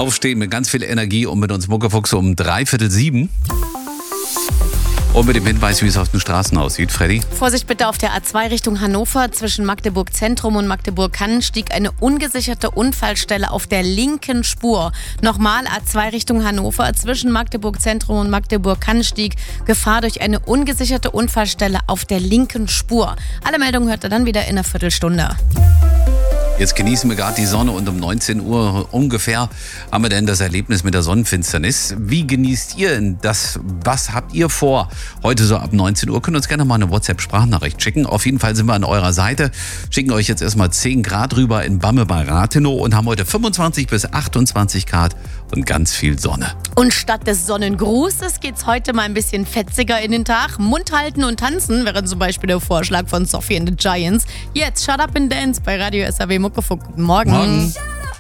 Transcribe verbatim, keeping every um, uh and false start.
Aufstehen mit ganz viel Energie und mit uns Muckefuchs um dreiviertel sieben. Und mit dem Hinweis, wie es auf den Straßen aussieht, Freddy. Vorsicht bitte auf der A zwei Richtung Hannover. Zwischen Magdeburg Zentrum und Magdeburg-Kannenstieg eine ungesicherte Unfallstelle auf der linken Spur. Nochmal A zwei Richtung Hannover. Zwischen Magdeburg Zentrum und Magdeburg-Kannenstieg Gefahr durch eine ungesicherte Unfallstelle auf der linken Spur. Alle Meldungen hört ihr dann wieder in einer Viertelstunde. Jetzt genießen wir gerade die Sonne und um neunzehn Uhr ungefähr haben wir denn das Erlebnis mit der Sonnenfinsternis. Wie genießt ihr denn das? Was habt ihr vor? Heute so ab neunzehn Uhr könnt ihr uns gerne mal eine WhatsApp-Sprachnachricht schicken. Auf jeden Fall sind wir an eurer Seite. Schicken euch jetzt erstmal zehn Grad rüber in Bamme bei Rathenow und haben heute fünfundzwanzig bis achtundzwanzig Grad und ganz viel Sonne. Und statt des Sonnengrußes geht's heute mal ein bisschen fetziger in den Tag. Mund halten und tanzen wäre zum Beispiel der Vorschlag von Sophie and the Giants. Jetzt Shut Up and Dance bei Radio S R W Muckefuck. Guten Morgen. Morgen.